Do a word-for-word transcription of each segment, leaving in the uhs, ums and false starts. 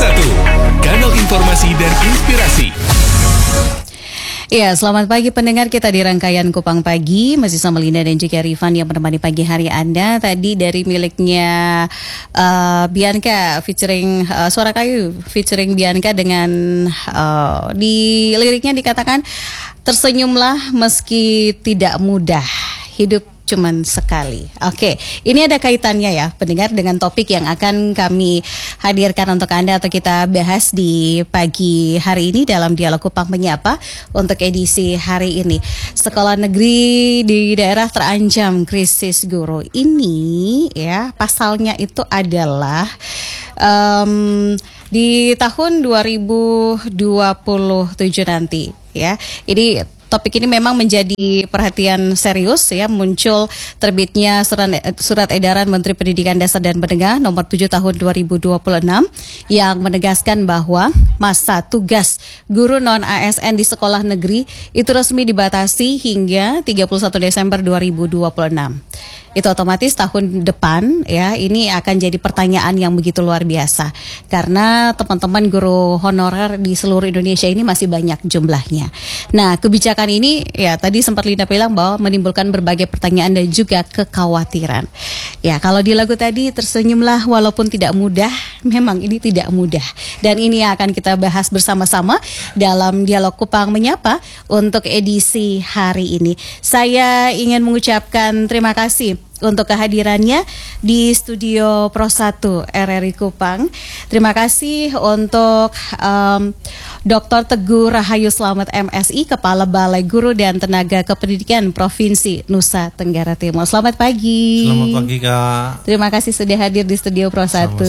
satu, kanal informasi dan inspirasi. Ya, selamat pagi pendengar, kita di rangkaian Kupang Pagi masih sama Linda dan juga Rifan yang menemani pagi hari Anda. Tadi dari miliknya uh, Bianca featuring uh, Suara Kayu featuring Bianca dengan uh, di liriknya dikatakan tersenyumlah meski tidak mudah, hidup cuman sekali. Oke, ini ada kaitannya ya pendengar dengan topik yang akan kami hadirkan untuk Anda atau kita bahas di pagi hari ini dalam Dialog Kupang Menyapa untuk edisi hari ini. Sekolah negeri di daerah terancam krisis guru. Ini ya pasalnya itu adalah um, di tahun dua ribu dua puluh tujuh nanti ya. Ini topik ini memang menjadi perhatian serius ya, muncul terbitnya surat, surat edaran Menteri Pendidikan Dasar dan Menengah nomor tujuh tahun dua ribu dua puluh enam yang menegaskan bahwa masa tugas guru non-A S N di sekolah negeri itu resmi dibatasi hingga tiga puluh satu Desember dua ribu dua puluh enam. Itu otomatis tahun depan ya, ini akan jadi pertanyaan yang begitu luar biasa karena teman-teman guru honorer di seluruh Indonesia ini masih banyak jumlahnya. Nah, kebijakan ini ya tadi sempat Linda bilang bahwa menimbulkan berbagai pertanyaan dan juga kekhawatiran. Ya, kalau di lagu tadi tersenyumlah walaupun tidak mudah, memang ini tidak mudah. Dan ini akan kita bahas bersama-sama dalam Dialog Kupang Menyapa untuk edisi hari ini. Saya ingin mengucapkan terima kasih untuk kehadirannya di studio Pro satu R R I Kupang. Terima kasih untuk um, Doktor Teguh Rahayu Slamet M Si, Kepala Balai Guru dan Tenaga Kependidikan Provinsi Nusa Tenggara Timur. Selamat pagi. Selamat pagi, Kak. Terima kasih sudah hadir di studio Pro satu.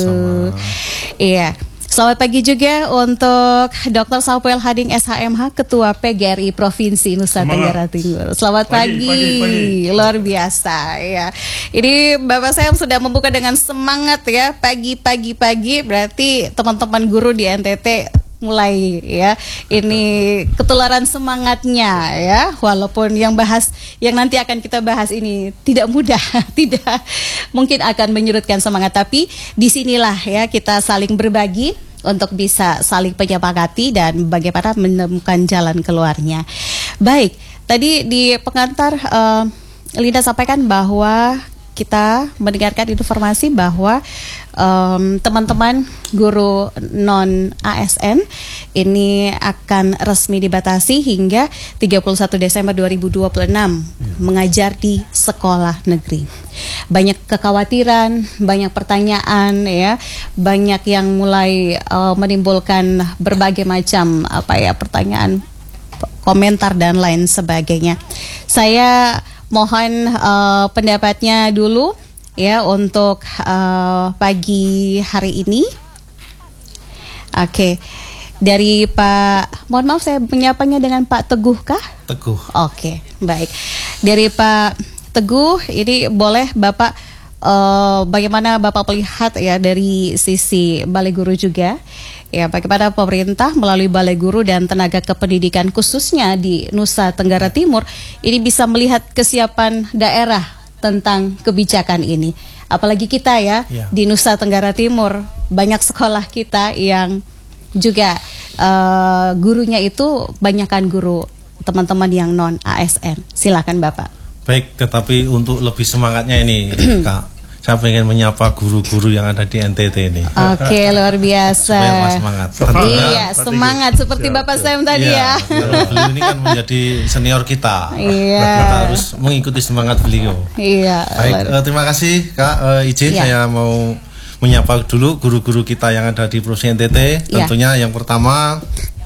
Iya. Selamat pagi juga untuk Doktor Samuel Hading S H M H, Ketua P G R I Provinsi Nusa Tenggara Timur. Selamat pagi, pagi, pagi, pagi. Luar biasa ya. Ini Bapak Sam sudah membuka dengan semangat ya, pagi-pagi-pagi, berarti teman-teman guru di N T T mulai ya ini ketularan semangatnya ya, walaupun yang bahas yang nanti akan kita bahas ini tidak mudah, tidak mungkin akan menyurutkan semangat, tapi disinilah ya kita saling berbagi untuk bisa saling menyepakati dan bagaimana menemukan jalan keluarnya. Baik, tadi di pengantar uh, Linda sampaikan bahwa kita mendengarkan informasi bahwa um, teman-teman guru non-A S N ini akan resmi dibatasi hingga tiga puluh satu Desember dua ribu dua puluh enam mengajar di sekolah negeri. Banyak kekhawatiran, banyak pertanyaan ya, banyak yang mulai uh, menimbulkan berbagai macam apa ya pertanyaan, komentar dan lain sebagainya. Saya mohon uh, pendapatnya dulu ya untuk uh, pagi hari ini. Oke, okay. Dari Pak, mohon maaf saya menyapanya dengan Pak Teguh kah? Teguh. Oke, okay. Baik. Dari Pak Teguh, ini boleh Bapak uh, bagaimana Bapak melihat ya dari sisi Balai Guru juga? Ya, bagaimana pemerintah melalui Balai Guru dan Tenaga Kependidikan khususnya di Nusa Tenggara Timur ini bisa melihat kesiapan daerah tentang kebijakan ini. Apalagi kita ya, ya. Di Nusa Tenggara Timur banyak sekolah kita yang juga uh, gurunya itu banyakkan guru teman-teman yang non A S N. Silakan Bapak. Baik, tetapi untuk lebih semangatnya ini Kak, saya pengen menyapa guru-guru yang ada di N T T ini. Oke, okay, luar biasa. Supaya semangat. Iya, semangat seperti siap, Bapak Sam tadi ya. ya. Beliau ini kan menjadi senior kita. Iya. Kita harus mengikuti semangat beliau. Iya. Baik, uh, terima kasih Kak. Uh, izin ya. Saya mau menyapa dulu guru-guru kita yang ada di Provinsi N T T. Tentunya ya. Yang pertama,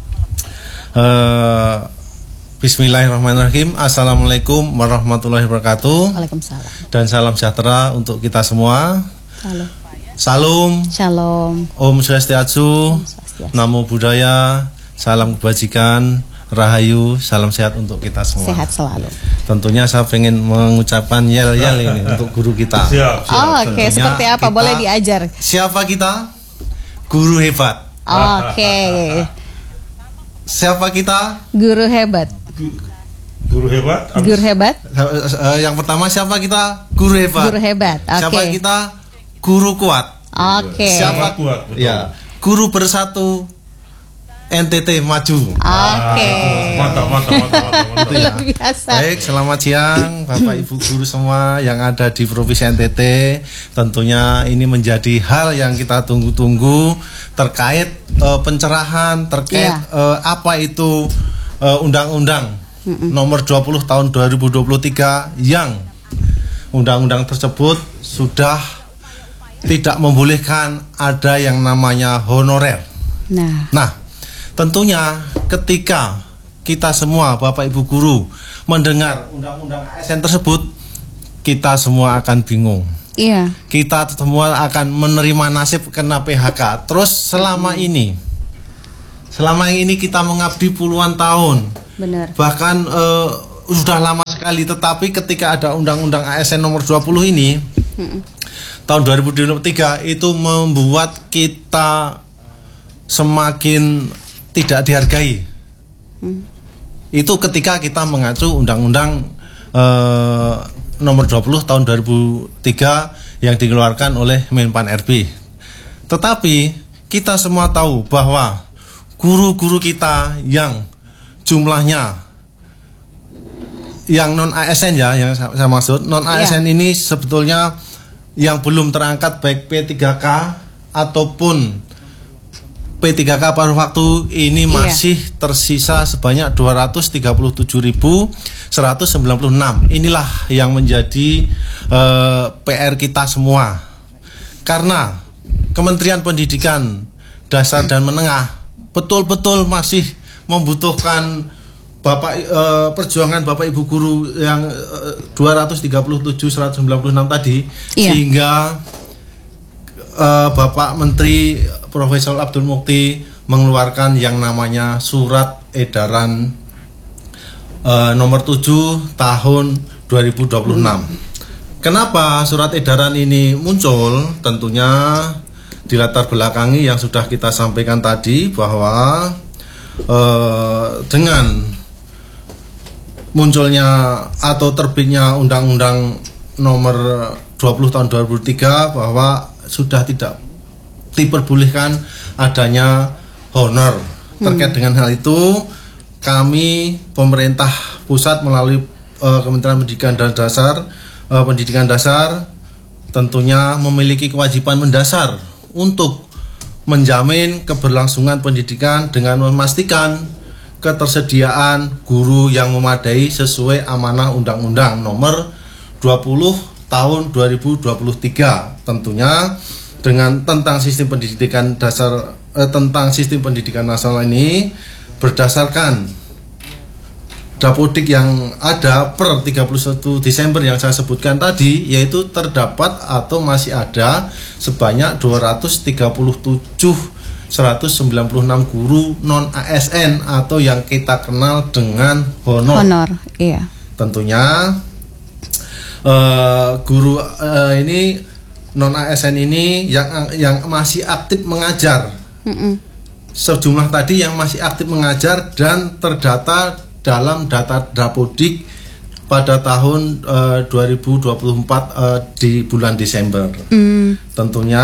uh, Bismillahirrahmanirrahim. Assalamualaikum warahmatullahi wabarakatuh. Waalaikumsalam. Dan salam sejahtera untuk kita semua. Halo. Salam. Shalom. Om Swastiastu. Namo Buddhaya. Salam kebajikan. Rahayu. Salam sehat untuk kita semua. Sehat selalu. Tentunya saya pengen mengucapkan yel-yel ini untuk guru kita. Siap, siap. Oh, oke, okay. Seperti apa? Boleh diajar. Siapa kita? Guru hebat. Oke. Okay. Siapa kita? Guru hebat. Guru hebat. Abis. Guru hebat. Uh, yang pertama siapa kita? Guru hebat. Guru hebat. Okay. Siapa kita? Guru kuat. Oke. Okay. Siapa kuat? Betul. Ya. Guru Bersatu N T T maju. Oke. Okay. Mantap, mantap, mantap, mantap, mantap. Luar biasa. Baik, selamat siang Bapak Ibu guru semua yang ada di Provinsi N T T. Tentunya ini menjadi hal yang kita tunggu-tunggu terkait uh, pencerahan terkait yeah. uh, apa itu uh, undang-undang Mm-mm. nomor dua puluh tahun dua ribu dua puluh tiga yang undang-undang tersebut sudah tidak membolehkan ada yang namanya honorer. Nah, Nah, tentunya ketika kita semua Bapak Ibu guru mendengar undang-undang A S N tersebut, kita semua akan bingung. iya. Kita semua akan menerima nasib kena P H K. Terus selama ini, selama ini kita mengabdi puluhan tahun, Benar. bahkan eh, sudah lama sekali. Tetapi ketika ada undang-undang A S N nomor dua puluh ini, Mm-mm. tahun dua ribu dua puluh tiga itu membuat kita semakin tidak dihargai. Hmm. Itu ketika kita mengacu undang-undang eh, nomor dua puluh tahun dua ribu tiga yang dikeluarkan oleh Menpan R B. Tetapi kita semua tahu bahwa guru-guru kita yang jumlahnya yang non A S N ya, yang saya, saya maksud non A S N yeah. ini sebetulnya yang belum terangkat baik P tiga K ataupun P tiga K paruh waktu ini masih iya. tersisa sebanyak dua ratus tiga puluh tujuh ribu seratus sembilan puluh enam. Inilah yang menjadi uh, P R kita semua. Karena Kementerian Pendidikan Dasar dan Menengah betul-betul masih membutuhkan Bapak uh, perjuangan Bapak Ibu guru yang uh, dua ratus tiga puluh tujuh seratus sembilan puluh enam tadi, iya. sehingga uh, Bapak Menteri Profesor Abdul Mukti mengeluarkan yang namanya surat edaran uh, nomor tujuh tahun dua ribu dua puluh enam. Kenapa surat edaran ini muncul? Tentunya dilatar belakangi yang sudah kita sampaikan tadi bahwa uh, dengan munculnya atau terbitnya undang-undang nomor dua puluh tahun dua ribu tiga bahwa sudah tidak diperbolehkan adanya honor. Hmm. Terkait dengan hal itu, kami pemerintah pusat melalui uh, Kementerian Pendidikan dan Dasar, uh, Pendidikan Dasar tentunya memiliki kewajiban mendasar untuk menjamin keberlangsungan pendidikan dengan memastikan ketersediaan guru yang memadai sesuai amanah Undang-Undang nomor dua puluh tahun dua ribu dua puluh tiga. Tentunya dengan tentang sistem pendidikan dasar eh, tentang sistem pendidikan nasional ini berdasarkan Dapodik yang ada per tiga puluh satu Desember yang saya sebutkan tadi, yaitu terdapat atau masih ada sebanyak dua ratus tiga puluh tujuh ribu seratus sembilan puluh enam guru non A S N atau yang kita kenal dengan honor. Honor, iya. Tentunya uh, guru uh, ini non A S N ini yang yang masih aktif mengajar. Mm-mm. Sejumlah tadi yang masih aktif mengajar dan terdata dalam data Dapodik pada tahun uh, dua ribu dua puluh empat uh, di bulan Desember. Mm. Tentunya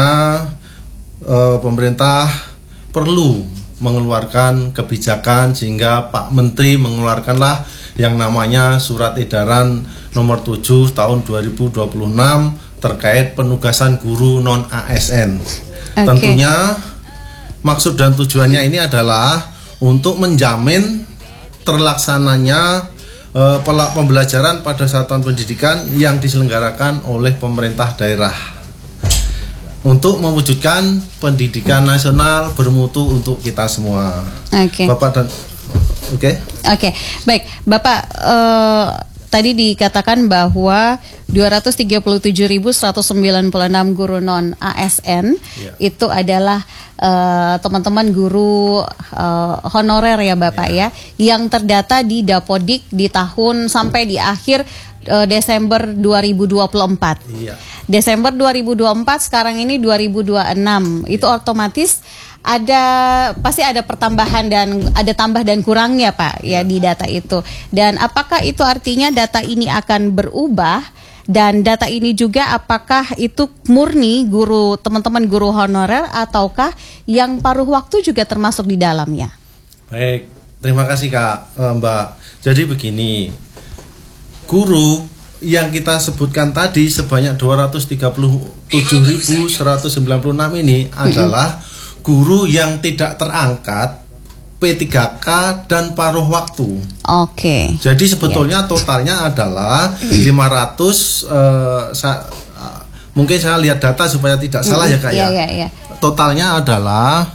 uh, pemerintah perlu mengeluarkan kebijakan sehingga Pak Menteri mengeluarkanlah yang namanya surat edaran nomor tujuh tahun dua ribu dua puluh enam terkait penugasan guru non A S N. Okay. Tentunya maksud dan tujuannya ini adalah untuk menjamin terlaksananya uh, pembelajaran pada satuan pendidikan yang diselenggarakan oleh pemerintah daerah untuk mewujudkan pendidikan nasional bermutu untuk kita semua. Oke. Okay. Bapak dan oke. Okay? Oke, okay. Baik, Bapak. Uh, tadi dikatakan bahwa dua ratus tiga puluh tujuh ribu seratus sembilan puluh enam guru non A S N yeah. itu adalah uh, teman-teman guru uh, honorer ya Bapak yeah. ya, yang terdata di Dapodik di tahun sampai di akhir uh, Desember dua ribu dua puluh empat. Yeah. Desember dua ribu dua puluh empat, sekarang ini dua ribu dua puluh enam. Yeah. Itu otomatis ada pasti ada pertambahan dan ada tambah dan kurangnya Pak ya di data itu. Dan apakah itu artinya data ini akan berubah Dan data ini juga apakah itu murni guru teman-teman guru honorer ataukah yang paruh waktu juga termasuk di dalamnya? Baik, terima kasih Kak, eh, Mbak. Jadi begini, guru yang kita sebutkan tadi sebanyak dua ratus tiga puluh tujuh ribu seratus sembilan puluh enam ini adalah guru yang tidak terangkat P tiga K dan paruh waktu. Oke. Jadi sebetulnya totalnya adalah lima ratus uh, sa- uh, mungkin saya lihat data supaya tidak salah ya Kak ya. Iya, iya, iya. Totalnya adalah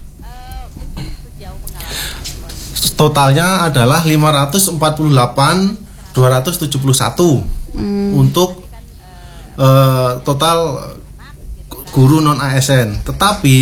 totalnya adalah lima ratus empat puluh delapan ribu dua ratus tujuh puluh satu hmm. untuk uh, total guru non A S N. Tetapi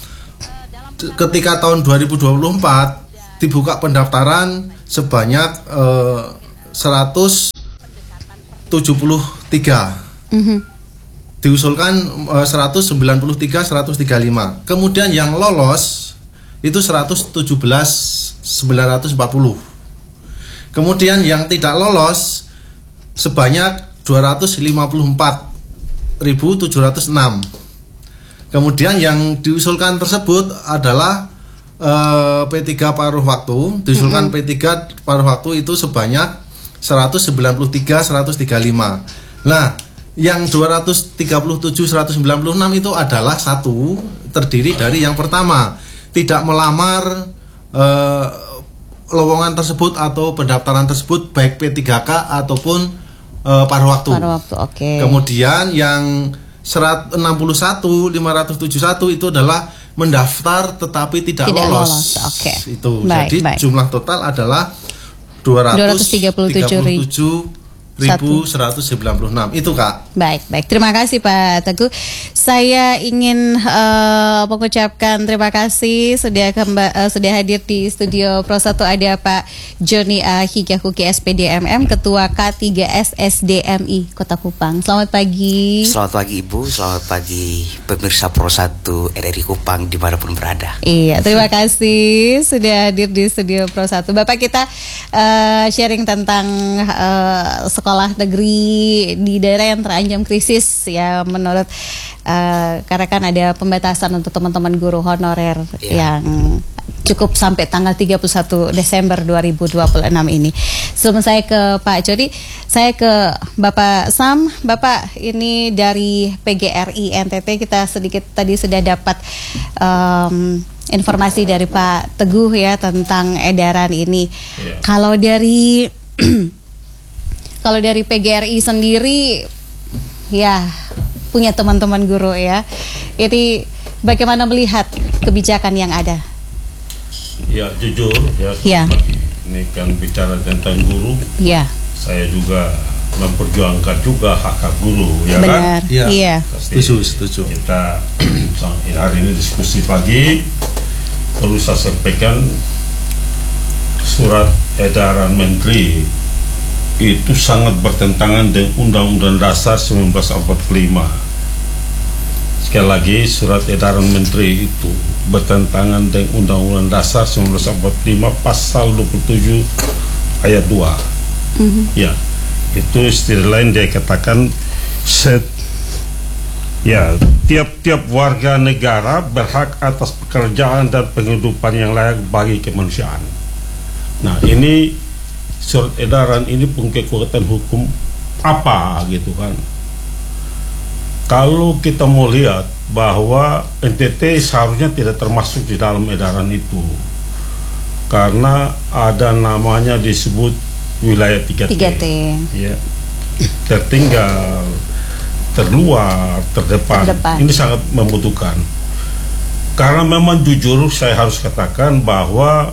ketika tahun dua ribu dua puluh empat dibuka pendaftaran sebanyak uh, seratus tujuh puluh tiga. Mm-hmm. Diusulkan uh, seratus sembilan puluh tiga, seratus tiga puluh lima. Kemudian yang lolos itu seratus tujuh belas ribu sembilan ratus empat puluh. Kemudian yang tidak lolos sebanyak dua ratus lima puluh empat ribu tujuh ratus enam. Kemudian yang diusulkan tersebut adalah uh, P tiga paruh waktu. Diusulkan mm-hmm. P tiga paruh waktu itu sebanyak seratus sembilan puluh tiga, seratus tiga puluh lima. Nah, yang dua ratus tiga puluh tujuh, seratus sembilan puluh enam itu adalah satu, terdiri dari yang pertama, tidak melamar uh, lowongan tersebut atau pendaftaran tersebut baik P tiga K ataupun uh, paruh waktu. Paruh waktu, oke. Okay. Kemudian yang seratus enam puluh satu ribu lima ratus tujuh puluh satu itu adalah mendaftar tetapi tidak, tidak lolos. lolos. Oke. Okay. Itu. Baik, jadi baik. Jumlah total adalah dua ratus tiga puluh tujuh ribu seratus sembilan puluh enam. Itu Kak. Baik, baik. Terima kasih Pak Teguh. Saya ingin uh, mengucapkan terima kasih sudah kemba- uh, sudah hadir di studio Pro satu ada Pak Joni A. Higakuki S P D M M, Ketua K tiga S S D M I Kota Kupang. Selamat pagi. Selamat pagi Ibu, selamat pagi pemirsa Pro satu R R I Kupang dimanapun berada. Iya, terima kasih sudah hadir di studio Pro satu. Bapak, kita uh, sharing tentang uh, sekolah negeri di daerah yang terancam krisis ya, menurut uh, karena kan ada pembatasan untuk teman-teman guru honorer yeah. yang cukup sampai tanggal tiga puluh satu Desember dua ribu dua puluh enam ini. Sebelum saya ke Pak Jody, saya ke Bapak Sam. Bapak, ini dari P G R I N T T kita sedikit tadi sudah dapat um, informasi dari Pak Teguh ya tentang edaran ini. Yeah. Kalau dari Kalau dari P G R I sendiri, ya punya teman-teman guru ya. Jadi bagaimana melihat kebijakan yang ada? Ya jujur ya. Ya. Ini kan bicara tentang guru. Ya. Saya juga memperjuangkan juga hak-hak guru, ya. Benar. Kan? Iya. Iya. Setuju, setuju. Kita hari ini diskusi pagi, perlu saya sampaikan surat edaran Menteri itu sangat bertentangan dengan Undang-Undang Dasar seribu sembilan ratus empat puluh lima. Sekali lagi, surat edaran Menteri itu bertentangan dengan Undang-Undang Dasar seribu sembilan ratus empat puluh lima pasal dua puluh tujuh ayat dua. Mm-hmm. Ya, itu istilah lain dia katakan set, ya, tiap-tiap warga negara berhak atas pekerjaan dan penghidupan yang layak bagi kemanusiaan. Nah, ini surat edaran ini punya kekuatan hukum apa gitu kan? Kalau kita mau lihat bahwa N T T seharusnya tidak termasuk di dalam edaran itu karena ada namanya disebut wilayah tiga T, tiga T. Ya, tertinggal, terluar, terdepan. terdepan. Ini sangat membutuhkan. Karena memang jujur saya harus katakan bahwa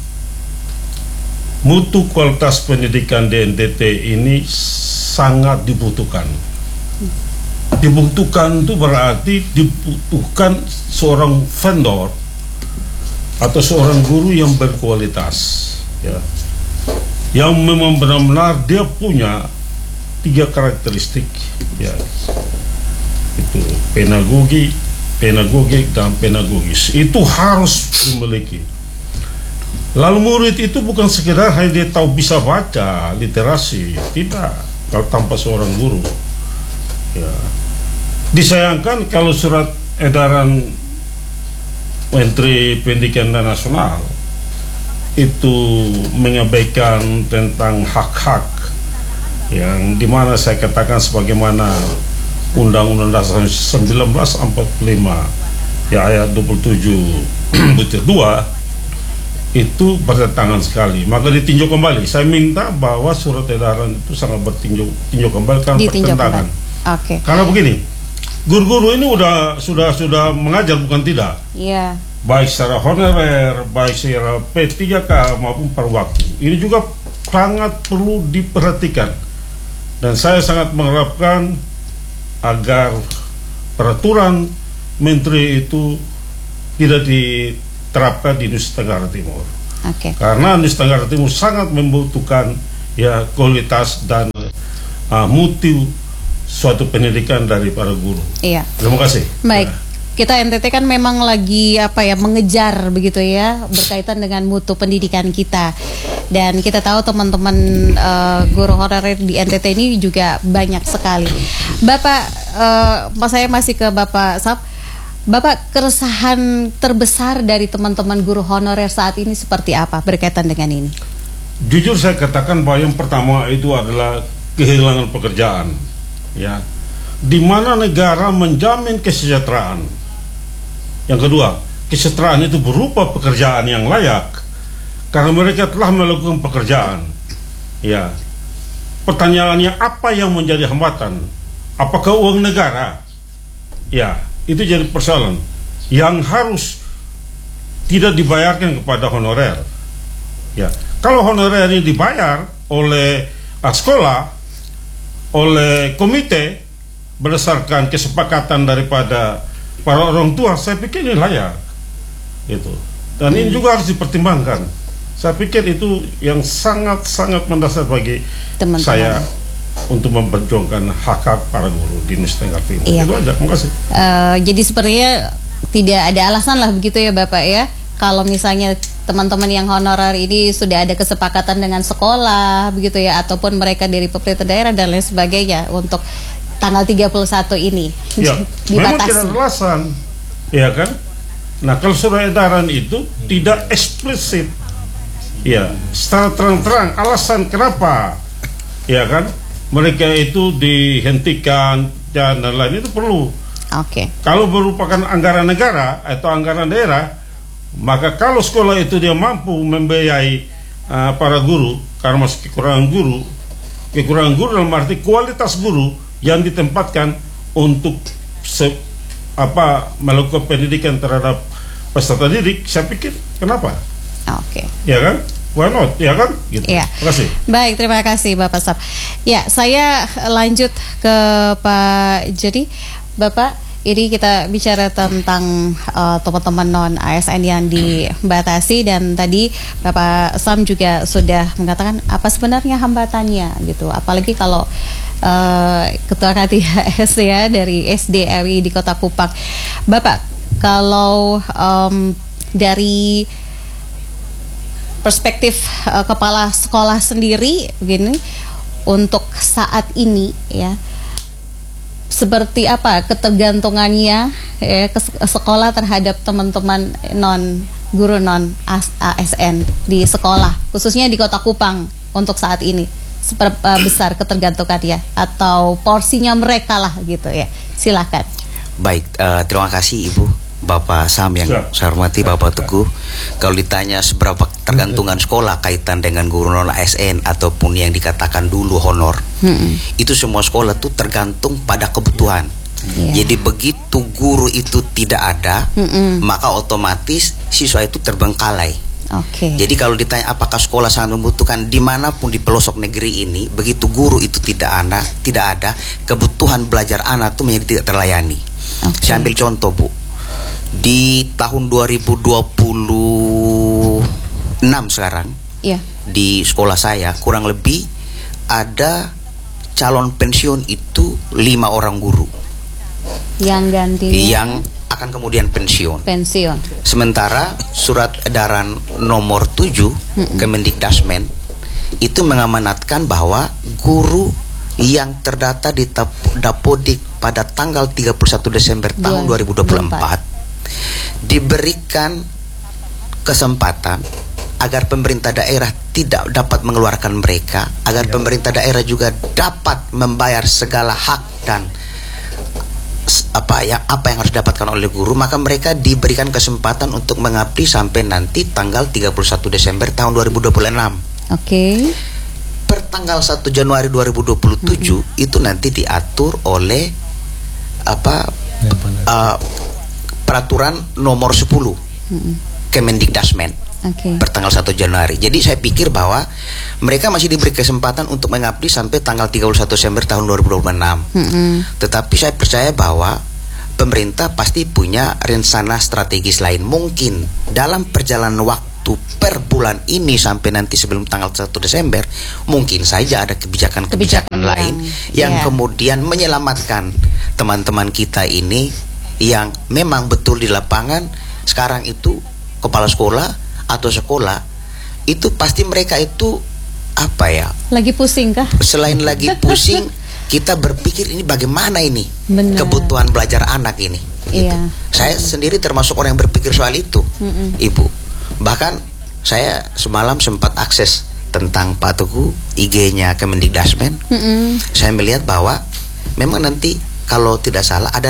mutu kualitas pendidikan di N T T ini sangat dibutuhkan. Dibutuhkan itu berarti dibutuhkan seorang vendor atau seorang guru yang berkualitas, ya, yang memang benar-benar dia punya tiga karakteristik, ya, itu pedagogi, pedagogik dan pedagogis. Itu harus dimiliki. Lalu murid itu bukan sekedar hanya dia tahu bisa baca, literasi, tidak. kalau tanpa seorang guru. Ya. Disayangkan kalau surat edaran Menteri Pendidikan dan Nasional itu mengabaikan tentang hak-hak yang dimana saya katakan sebagaimana Undang-Undang Dasar seribu sembilan ratus empat puluh lima ya ayat dua puluh tujuh butir dua itu bertentangan sekali, maka ditinjau kembali. Saya minta bahwa surat edaran itu sangat bertinjau tinjau kembali karena bertentangan. Oke. Okay. Karena begini, guru-guru ini udah sudah sudah mengajar bukan tidak. Iya. Yeah. Baik secara honorer, baik secara P tiga K maupun per waktu. Ini juga sangat perlu diperhatikan. Dan saya sangat mengharapkan agar peraturan menteri itu tidak diterapkan di Nusa Tenggara Timur. Oke. Okay. Karena Nusa Tenggara Timur sangat membutuhkan ya kualitas dan uh, mutu suatu pendidikan dari para guru. Iya. Terima kasih. Baik. Nah. Kita N T T kan memang lagi apa ya mengejar begitu ya berkaitan dengan mutu pendidikan kita, dan kita tahu teman-teman uh, guru honorer di N T T ini juga banyak sekali. Bapak, uh, saya masih ke Bapak Sam. Bapak, keresahan terbesar dari teman-teman guru honorer saat ini seperti apa berkaitan dengan ini? Jujur saya katakan bahwa yang pertama itu adalah kehilangan pekerjaan, ya, di mana negara menjamin kesejahteraan. Yang kedua, kesejahteraan itu berupa pekerjaan yang layak karena mereka telah melakukan pekerjaan. Ya, pertanyaannya apa yang menjadi hambatan? Apakah uang negara? Ya, itu jadi persoalan yang harus tidak dibayarkan kepada honorer. Ya, kalau honorer ini dibayar oleh uh, sekolah, oleh komite berdasarkan kesepakatan daripada para orang tua, saya pikir ini layak, itu. Dan hmm. ini juga harus dipertimbangkan. Saya pikir itu yang sangat-sangat mendasar bagi teman-teman saya untuk memperjuangkan hak-hak para guru di Nusa Tenggara Timur. Iya. Itu aja. Terima kasih. Uh, jadi sepertinya tidak ada alasan lah begitu ya Bapak ya. Kalau misalnya teman-teman yang honorer ini sudah ada kesepakatan dengan sekolah begitu ya, ataupun mereka dari pemerintah daerah dan lain sebagainya untuk tanggal tiga puluh satu ini ya, dibatasi. Memang tidak ada alasan, ya kan? Nah, kalau surat edaran itu tidak eksplisit, ya, secara terang-terang alasan kenapa, ya kan? Mereka itu dihentikan dan lain-lain itu perlu. Oke. Okay. Kalau merupakan anggaran negara atau anggaran daerah, maka kalau sekolah itu dia mampu membiayai uh, para guru karena masih kekurangan guru, kekurangan guru dalam arti kualitas guru yang ditempatkan untuk se, apa melakukan pendidikan terhadap peserta didik, saya pikir kenapa? Oke. Okay. Ya kan? Why not? Ya kan? Gitu. Ya. Terima kasih. Baik, terima kasih Bapak Sab. Ya, saya lanjut ke Pak Jadi. Bapak, ini kita bicara tentang uh, teman-teman non A S N yang dibatasi, dan tadi Bapak Sam juga sudah mengatakan apa sebenarnya hambatannya gitu. Apalagi kalau Uh, Ketua K tiga S ya dari S D R I di Kota Kupang. Bapak, kalau um, dari perspektif uh, kepala sekolah sendiri begini, untuk saat ini ya, seperti apa ketergantungannya ya, ke sekolah terhadap teman-teman non guru non A S N di sekolah, khususnya di Kota Kupang untuk saat ini? Seberapa besar ketergantungannya atau porsinya mereka lah gitu ya, silakan. Baik, uh, terima kasih Ibu, Bapak Sam yang Siap. saya hormati, Bapak Teguh. Kalau ditanya seberapa tergantungan sekolah kaitan dengan guru non A S N ataupun yang dikatakan dulu honor, hmm. itu semua sekolah tuh tergantung pada kebutuhan. Yeah. Jadi begitu guru itu tidak ada, hmm. maka otomatis siswa itu terbengkalai. Oke. Okay. Jadi kalau ditanya apakah sekolah sangat membutuhkan, dimanapun di pelosok negeri ini, begitu guru itu tidak ada, tidak ada, kebutuhan belajar anak itu menjadi tidak terlayani. Okay. Saya ambil contoh Bu, di tahun dua ribu dua puluh enam sekarang, yeah. di sekolah saya kurang lebih ada calon pensiun itu lima orang guru. Yang ganti. Yang akan kemudian pensiun. Pensiun. Sementara surat edaran nomor tujuh mm-mm. Kemendikdasmen itu mengamanatkan bahwa guru yang terdata di Tap- Dapodik pada tanggal tiga puluh satu Desember tahun dua ribu dua puluh empat diberikan kesempatan agar pemerintah daerah tidak dapat mengeluarkan mereka, agar ya. pemerintah daerah juga dapat membayar segala hak dan apa ya apa yang harus didapatkan oleh guru, maka mereka diberikan kesempatan untuk mengabdi sampai nanti tanggal tiga puluh satu Desember tahun dua ribu dua puluh enam. Oke. Okay. Per tanggal satu Januari dua ribu dua puluh tujuh mm-hmm. itu nanti diatur oleh apa ya, uh, peraturan nomor sepuluh mm-hmm. Kemendikdasmen okay. per tanggal satu Januari. Jadi saya pikir bahwa mereka masih diberi kesempatan untuk mengabdi sampai tanggal tiga puluh satu Desember tahun dua ribu dua puluh enam. Mm-hmm. Tetapi saya percaya bahwa pemerintah pasti punya rencana strategis lain. Mungkin dalam perjalanan waktu per bulan ini sampai nanti sebelum tanggal satu Desember mungkin saja ada kebijakan-kebijakan kebijakan lain yang, yang yeah. kemudian menyelamatkan teman-teman kita ini yang memang betul di lapangan sekarang itu kepala sekolah atau sekolah itu pasti mereka itu apa ya? Lagi pusing kah? Selain lagi pusing kita berpikir ini bagaimana ini Bener. kebutuhan belajar anak ini. Gitu. Yeah. Saya sendiri termasuk orang yang berpikir soal itu, Mm-mm. Ibu. Bahkan saya semalam sempat akses tentang Pak Teguh I G-nya Kemendikdasmen. Mm-mm. Saya melihat bahwa memang nanti kalau tidak salah ada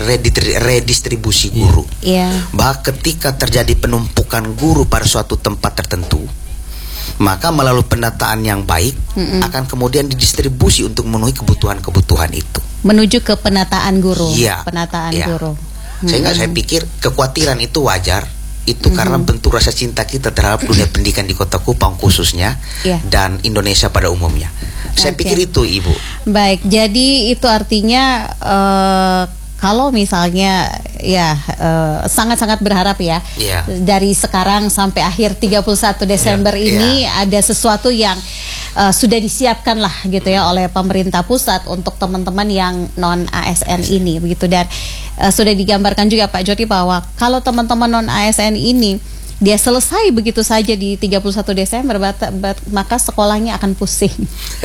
redistribusi guru. Yeah. Bahwa ketika terjadi penumpukan guru pada suatu tempat tertentu, maka melalui pendataan yang baik Mm-mm. akan kemudian didistribusi untuk memenuhi kebutuhan-kebutuhan itu. Menuju ke penataan guru. Ya, penataan ya. guru. Sehingga Mm-mm. saya pikir kekhawatiran itu wajar. Itu mm-hmm. karena bentuk rasa cinta kita terhadap dunia pendidikan di Kota Kupang khususnya yeah. dan Indonesia pada umumnya. Saya okay. pikir itu, Ibu. Baik, jadi itu artinya uh, kalau misalnya ya uh, sangat-sangat berharap ya yeah. dari sekarang sampai akhir tiga puluh satu Desember yeah. ini yeah. ada sesuatu yang uh, sudah disiapkan lah gitu ya oleh pemerintah pusat untuk teman-teman yang non A S N ini begitu, dan uh, sudah digambarkan juga Pak Jody bahwa kalau teman-teman non A S N ini dia selesai begitu saja di tiga puluh satu Desember bat, bat, maka sekolahnya akan pusing.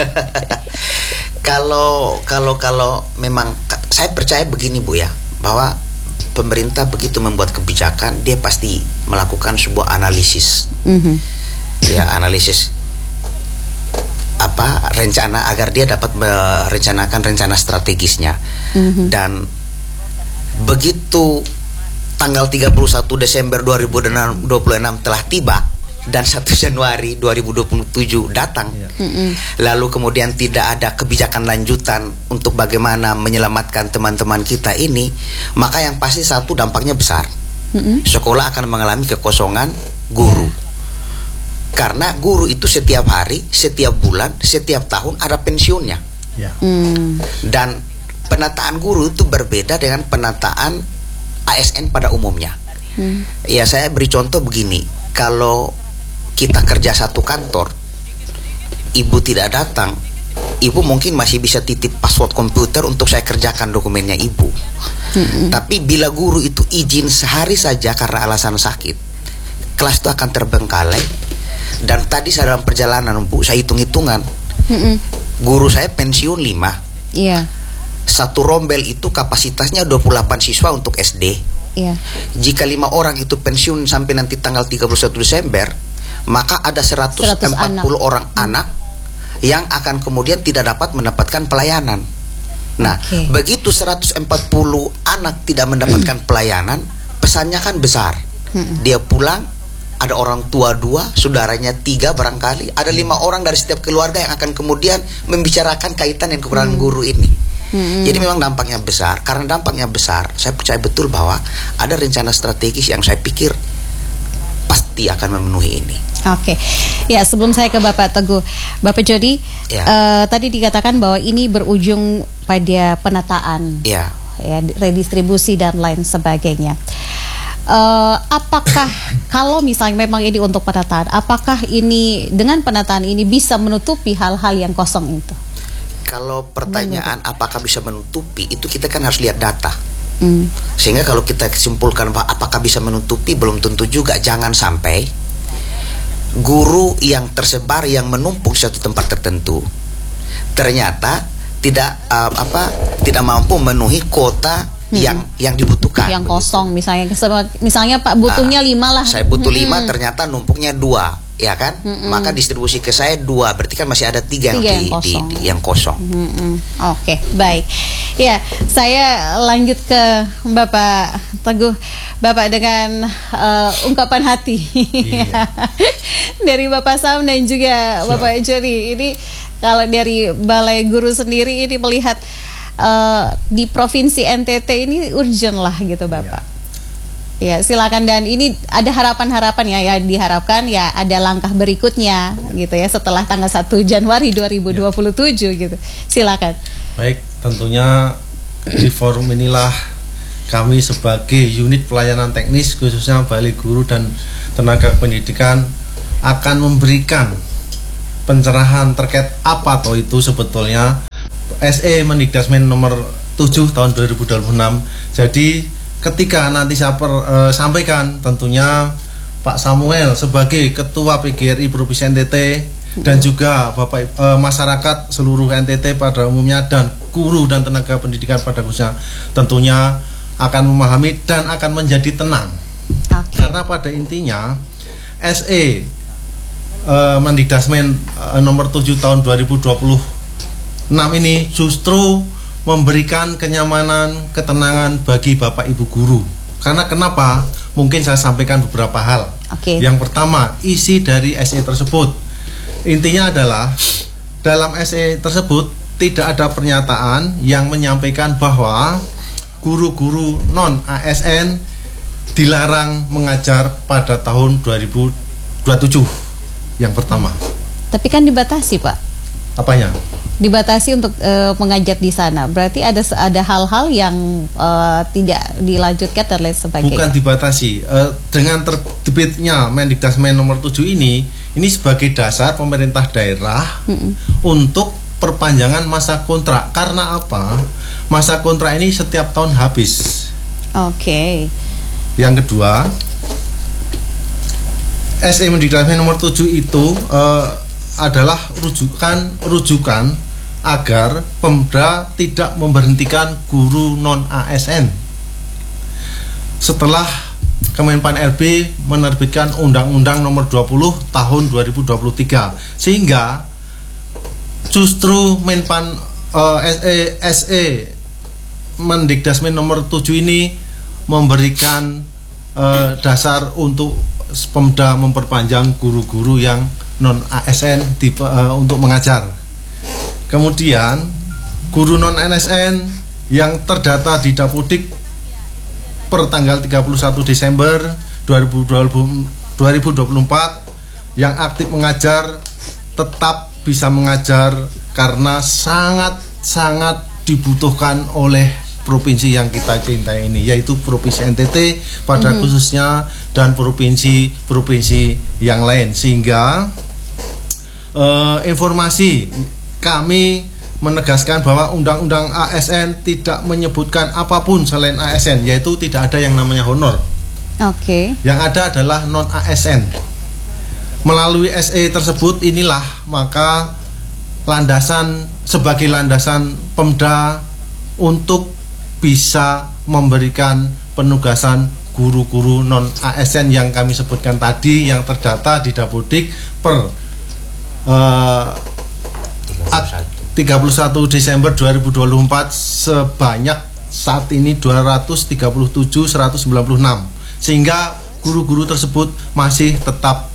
Kalau kalau kalau memang saya percaya begini Bu ya, bahwa pemerintah begitu membuat kebijakan dia pasti melakukan sebuah analisis. Mm-hmm. Ya, analisis apa rencana agar dia dapat merencanakan rencana strategisnya. Mm-hmm. Dan begitu tanggal tiga puluh satu Desember dua ribu dua puluh enam telah tiba dan satu Januari dua ribu dua puluh tujuh datang, mm-hmm. lalu kemudian tidak ada kebijakan lanjutan untuk bagaimana menyelamatkan teman-teman kita ini, maka yang pasti satu dampaknya besar, mm-hmm. sekolah akan mengalami kekosongan guru, karena guru itu setiap hari, setiap bulan, setiap tahun ada pensiunnya, yeah. mm. dan penataan guru itu berbeda dengan penataan A S N pada umumnya. mm. Ya saya beri contoh begini, kalau kita kerja satu kantor, ibu tidak datang, ibu mungkin masih bisa titip password komputer untuk saya kerjakan dokumennya ibu. Mm-hmm. Tapi bila guru itu izin sehari saja karena alasan sakit, kelas itu akan terbengkalai. Dan tadi saya dalam perjalanan Bu, saya hitung-hitungan, mm-hmm. guru saya pensiun lima. Iya. Yeah. Satu rombel itu kapasitasnya dua puluh delapan siswa untuk S D. Iya. Yeah. Jika lima orang itu pensiun sampai nanti tanggal tiga puluh satu Desember, maka ada seratus empat puluh orang hmm. anak yang akan kemudian tidak dapat mendapatkan pelayanan. Nah, okay. begitu seratus empat puluh anak tidak mendapatkan pelayanan, pesannya kan besar. Hmm. Dia pulang, ada orang tua dua, saudaranya tiga barangkali, ada lima orang dari setiap keluarga yang akan kemudian membicarakan kaitan dengan kekurangan hmm. guru ini. Hmm. Jadi memang dampaknya besar. Karena dampaknya besar, saya percaya betul bahwa ada rencana strategis yang saya pikir pasti akan memenuhi ini. Oke, okay. Ya sebelum saya ke Bapak Teguh, Bapak Jody, ya. uh, tadi dikatakan bahwa ini berujung pada penataan, ya, ya redistribusi dan lain sebagainya. Uh, apakah kalau misalnya memang ini untuk penataan, apakah ini dengan penataan ini bisa menutupi hal-hal yang kosong itu? Kalau pertanyaan Menurut. apakah bisa menutupi, itu kita kan harus lihat data. Mm. Sehingga kalau kita simpulkan bahwa apakah bisa menutupi, belum tentu juga. Jangan sampai guru yang tersebar, yang menumpuk di satu tempat tertentu, ternyata tidak uh, apa tidak mampu memenuhi kuota hmm. yang yang dibutuhkan. Yang kosong misalnya, misalnya Pak butuhnya uh, lima lah. Saya butuh hmm. lima, ternyata numpuknya dua, ya kan? Hmm. Maka distribusi ke saya dua, berarti kan masih ada tiga, tiga yang, yang kosong. Di, di, yang kosong. Hmm. Oke, okay, baik. Ya, saya lanjut ke Bapak Teguh. Bapak dengan uh, ungkapan hati iya. dari Bapak Sam dan juga so. Bapak Joni. Ini kalau dari Balai Guru sendiri ini melihat uh, di Provinsi N T T ini urgent lah gitu Bapak. Iya. Ya, silakan, dan ini ada harapan-harapan ya, ya diharapkan ya ada langkah berikutnya gitu ya setelah tanggal satu Januari dua ribu dua puluh tujuh ya. Gitu. Silakan. Baik, tentunya di forum inilah kami sebagai unit pelayanan teknis khususnya Balai Guru dan tenaga pendidikan akan memberikan pencerahan terkait apa toh itu sebetulnya S E Mendikdasmen nomor tujuh tahun dua ribu dua puluh enam. Jadi ketika nanti saya per, e, sampaikan, tentunya Pak Samuel sebagai Ketua P G R I Provinsi N T T dan juga Bapak e, masyarakat seluruh N T T pada umumnya dan guru dan tenaga pendidikan pada khususnya tentunya akan memahami dan akan menjadi tenang. Okay. Karena pada intinya S E uh, Mendikdasmen uh, nomor tujuh tahun dua ribu dua puluh enam ini justru memberikan kenyamanan, ketenangan bagi Bapak Ibu guru. Karena kenapa? Mungkin saya sampaikan beberapa hal. Okay. Yang pertama, isi dari S E tersebut. Intinya adalah dalam S E tersebut tidak ada pernyataan yang menyampaikan bahwa guru-guru non A S N dilarang mengajar pada tahun dua ribu dua puluh tujuh. Yang pertama. Tapi kan dibatasi, Pak. Apanya? Dibatasi untuk e, mengajar di sana. Berarti ada ada hal-hal yang e, tidak dilanjutkan dan lain sebagainya. Bukan dibatasi. E, dengan terbitnya Mendikdasmen nomor tujuh ini, ini sebagai dasar pemerintah daerah mm-mm. untuk perpanjangan masa kontrak. Karena apa? Masa kontrak ini setiap tahun habis. Oke. Okay. Yang kedua, S E Mendikdasmen nomor tujuh itu uh, adalah rujukan rujukan agar Pemda tidak memberhentikan guru non A S N. Setelah Kemenpan R B menerbitkan Undang-Undang nomor dua puluh tahun dua ribu dua puluh tiga, sehingga justru Menpan uh, S E S E Mendikdasmen nomor tujuh ini memberikan uh, dasar untuk Pemda memperpanjang guru-guru yang non A S N di, uh, untuk mengajar. Kemudian guru non A S N yang terdata di Dapodik per tanggal tiga puluh satu Desember dua ribu dua puluh empat yang aktif mengajar tetap bisa mengajar karena sangat-sangat dibutuhkan oleh provinsi yang kita cintai ini, yaitu Provinsi N T T pada mm-hmm. khususnya dan provinsi-provinsi yang lain. Sehingga uh, informasi kami menegaskan bahwa Undang-Undang A S N tidak menyebutkan apapun selain A S N, yaitu tidak ada yang namanya honor. Oke. Okay. Yang ada adalah non A S N. Melalui S E tersebut inilah maka landasan sebagai landasan Pemda untuk bisa memberikan penugasan guru-guru non A S N yang kami sebutkan tadi yang terdata di Dapodik per uh, tiga puluh satu Desember dua ribu dua puluh empat sebanyak saat ini dua ratus tiga puluh tujuh ribu seratus sembilan puluh enam, sehingga guru-guru tersebut masih tetap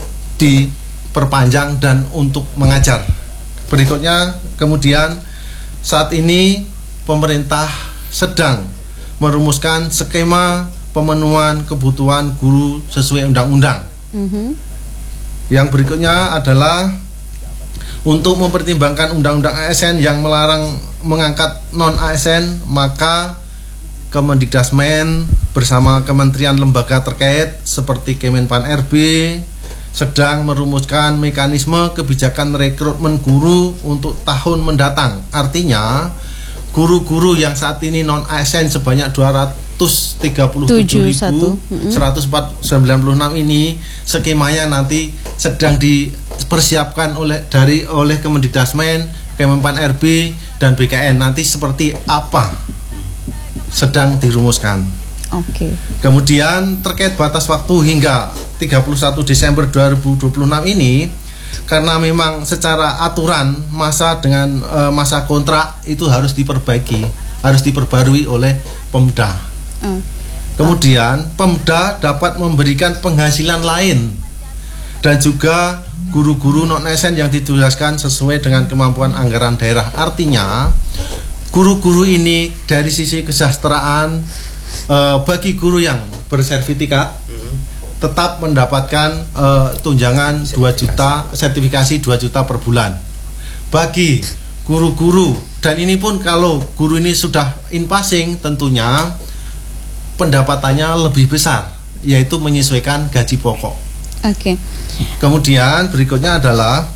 diperpanjang dan untuk mengajar. Berikutnya kemudian saat ini pemerintah sedang merumuskan skema pemenuhan kebutuhan guru sesuai undang-undang. Mm-hmm. Yang berikutnya adalah untuk mempertimbangkan undang-undang A S N yang melarang mengangkat non A S N, maka Kemendikdasmen bersama kementerian lembaga terkait seperti Kemenpan R B sedang merumuskan mekanisme kebijakan rekrutmen guru untuk tahun mendatang. Artinya guru-guru yang saat ini non A S N sebanyak dua ratus tiga puluh tujuh ribu seratus sembilan puluh enam ini skemanya nanti sedang dipersiapkan oleh dari oleh Kemendikdasmen, Kemenpan R B dan B K N nanti seperti apa sedang dirumuskan. Oke. Kemudian terkait batas waktu hingga tiga puluh satu Desember dua ribu dua puluh enam ini, karena memang secara aturan masa dengan e, masa kontrak itu harus diperbaiki, harus diperbarui oleh Pemda. Mm. Kemudian Pemda dapat memberikan penghasilan lain dan juga guru-guru non A S N yang ditugaskan sesuai dengan kemampuan anggaran daerah. Artinya guru-guru ini dari sisi kesejahteraan e, bagi guru yang bersertifikat tetap mendapatkan e, tunjangan dua juta, sertifikasi dua juta per bulan. Bagi guru-guru, dan ini pun kalau guru ini sudah in passing, tentunya pendapatannya lebih besar, yaitu menyesuaikan gaji pokok. Oke. Kemudian berikutnya adalah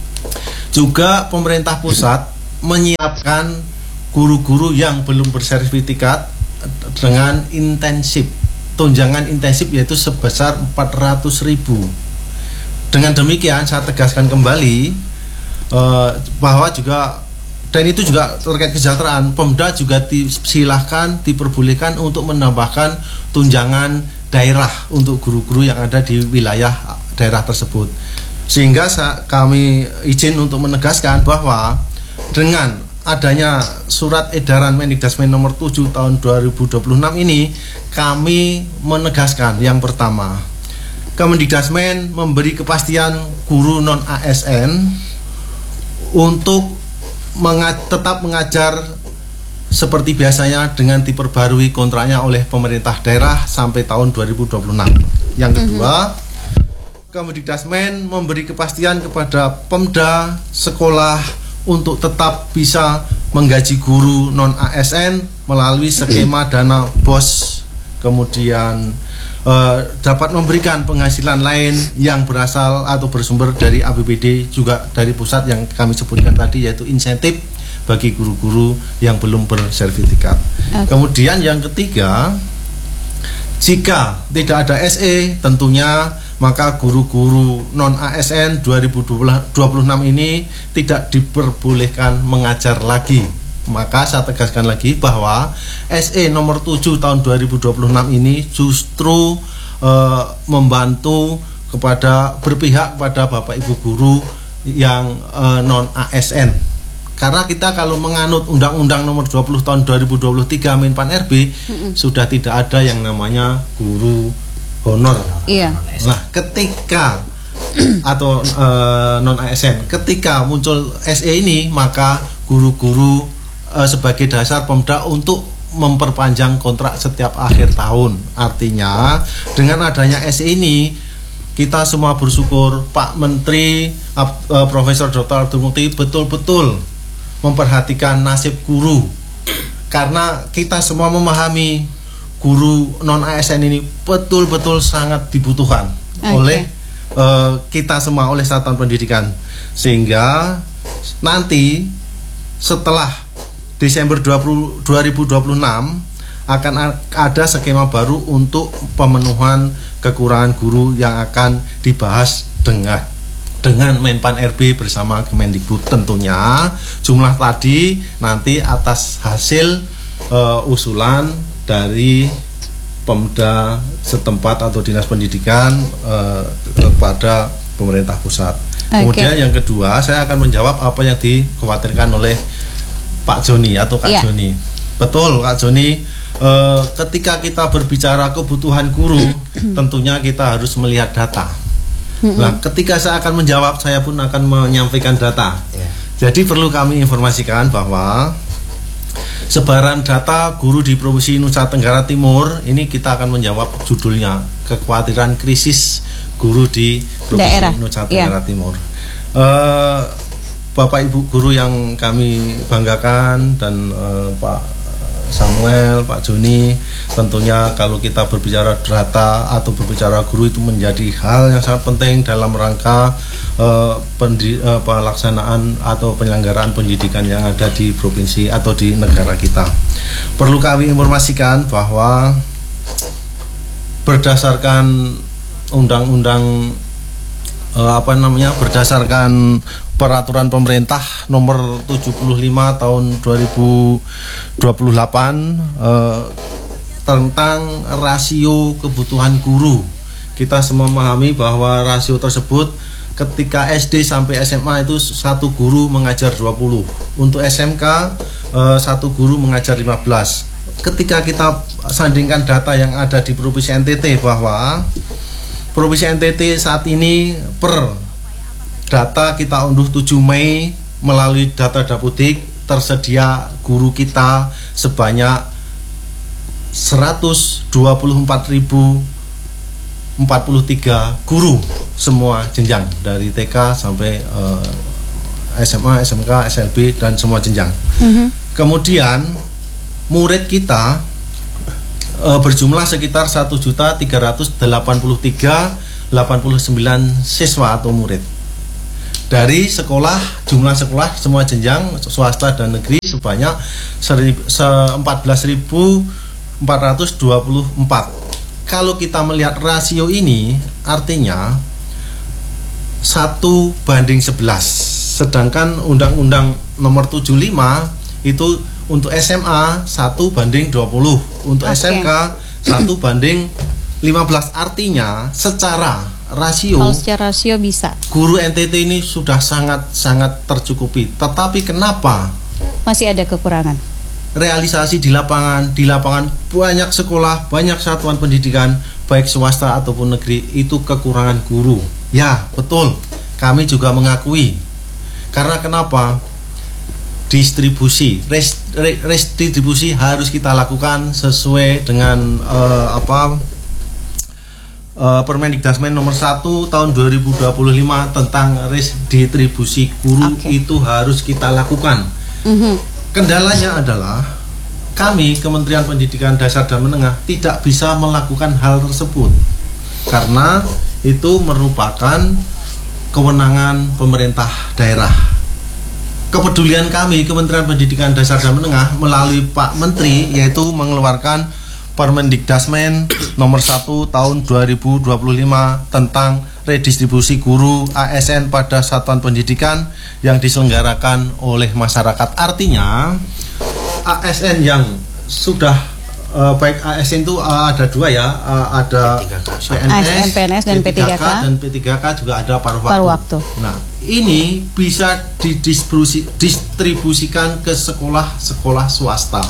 juga pemerintah pusat menyiapkan guru-guru yang belum bersertifikat dengan intensif, tunjangan intensif yaitu sebesar empat ratus ribu. Dengan demikian saya tegaskan kembali eh, bahwa juga, dan itu juga terkait kesejahteraan, Pemda juga disilahkan, diperbolehkan untuk menambahkan tunjangan daerah untuk guru-guru yang ada di wilayah daerah tersebut. Sehingga kami izin untuk menegaskan bahwa dengan adanya surat edaran Mendikdasmen nomor tujuh tahun dua ribu dua puluh enam ini, kami menegaskan yang pertama, Kemendikdasmen memberi kepastian guru non A S N untuk menga- tetap mengajar seperti biasanya dengan diperbarui kontraknya oleh pemerintah daerah sampai tahun dua ribu dua puluh enam. Yang kedua, mm-hmm. Kemendikdasmen memberi kepastian kepada Pemda sekolah untuk tetap bisa menggaji guru non A S N melalui skema dana B O S, kemudian eh, dapat memberikan penghasilan lain yang berasal atau bersumber dari A P B D juga dari pusat yang kami sebutkan tadi, yaitu insentif bagi guru-guru yang belum bersertifikat. Okay. Kemudian yang ketiga, jika tidak ada S E tentunya maka guru-guru non A S N dua ribu dua puluh enam ini tidak diperbolehkan mengajar lagi. Maka saya tegaskan lagi bahwa S E nomor tujuh tahun dua ribu dua puluh enam ini justru e, membantu kepada, berpihak kepada Bapak Ibu guru yang e, non A S N. Karena kita kalau menganut Undang-Undang nomor dua puluh tahun dua ribu dua puluh tiga Menpan R B, mm-mm. sudah tidak ada yang namanya guru honor. Iya. Nah, ketika atau e, non A S N, ketika muncul S E ini, maka guru-guru e, sebagai dasar Pemda untuk memperpanjang kontrak setiap akhir tahun. Artinya dengan adanya S E ini, kita semua bersyukur Pak Menteri e, Profesor Doktor Abdul Mukti betul-betul memperhatikan nasib guru, karena kita semua memahami guru non A S N ini betul-betul sangat dibutuhkan okay. oleh uh, kita semua, oleh satuan pendidikan. Sehingga nanti setelah Desember dua ribu dua puluh enam akan ada skema baru untuk pemenuhan kekurangan guru yang akan dibahas dengan dengan Menpan R B bersama Kemendikbud. Tentunya jumlah tadi nanti atas hasil uh, usulan dari Pemda setempat atau dinas pendidikan uh, kepada pemerintah pusat. Okay. Kemudian yang kedua, saya akan menjawab apa yang dikhawatirkan oleh Pak Joni atau Kak yeah. Joni. Betul Kak Joni, uh, ketika kita berbicara kebutuhan guru, tentunya kita harus melihat data. Mm-hmm. Nah, ketika saya akan menjawab, saya pun akan menyampaikan data. Yeah. Jadi perlu kami informasikan bahwa sebaran data guru di Provinsi Nusa Tenggara Timur ini kita akan menjawab judulnya kekhawatiran krisis guru di Provinsi daerah Nusa Tenggara yeah. Timur. Uh, Bapak Ibu guru yang kami banggakan dan uh, Pak Samuel, Pak Joni, tentunya kalau kita berbicara data atau berbicara guru itu menjadi hal yang sangat penting dalam rangka uh, pendi, uh, pelaksanaan atau penyelenggaraan pendidikan yang ada di provinsi atau di negara kita. Perlu kami informasikan bahwa berdasarkan undang-undang uh, apa namanya berdasarkan peraturan pemerintah nomor tujuh puluh lima tahun dua ribu dua puluh delapan eh, tentang rasio kebutuhan guru. Kita semua memahami bahwa rasio tersebut ketika S D sampai S M A itu satu guru mengajar dua puluh, untuk S M K eh, satu guru mengajar lima belas. Ketika kita sandingkan data yang ada di Provinsi N T T, bahwa Provinsi N T T saat ini per data kita unduh tujuh Mei melalui data Dapudik, tersedia guru kita sebanyak seratus dua puluh empat ribu empat puluh tiga guru, semua jenjang dari T K sampai uh, S M A, S M K, S L B dan semua jenjang. Mm-hmm. Kemudian murid kita uh, berjumlah sekitar satu juta tiga ratus delapan puluh tiga ribu delapan puluh sembilan siswa atau murid. Dari sekolah, jumlah sekolah semua jenjang swasta dan negeri sebanyak empat belas ribu empat ratus dua puluh empat. Kalau kita melihat rasio ini, artinya satu banding sebelas. Sedangkan Undang-Undang nomor tujuh puluh lima itu untuk S M A satu banding dua puluh, untuk okay. S M K satu banding lima belas. Artinya secara rasio, kalau secara rasio bisa, guru N T T ini sudah sangat-sangat tercukupi. Tetapi kenapa masih ada kekurangan? Realisasi di lapangan, di lapangan banyak sekolah, banyak satuan pendidikan baik swasta ataupun negeri itu kekurangan guru. Ya, betul. Kami juga mengakui. Karena kenapa? Distribusi, res, res, redistribusi harus kita lakukan sesuai dengan uh, apa? Uh, Permendikdasmen nomor satu tahun dua ribu dua puluh lima tentang redistribusi guru. Okay. Itu harus kita lakukan. Mm-hmm. Kendalanya adalah kami Kementerian Pendidikan Dasar dan Menengah tidak bisa melakukan hal tersebut karena itu merupakan kewenangan pemerintah daerah. Kepedulian kami Kementerian Pendidikan Dasar dan Menengah melalui Pak Menteri yaitu mengeluarkan Permendikdasmen nomor satu tahun dua ribu dua puluh lima tentang redistribusi guru A S N pada satuan pendidikan yang diselenggarakan oleh masyarakat. Artinya A S N yang sudah uh, baik A S N itu uh, ada dua ya, uh, ada P N S, P N S dan P tiga K, dan P tiga K juga ada paruh waktu. Paruh waktu. Nah, ini bisa didistribusi, distribusikan ke sekolah-sekolah swasta.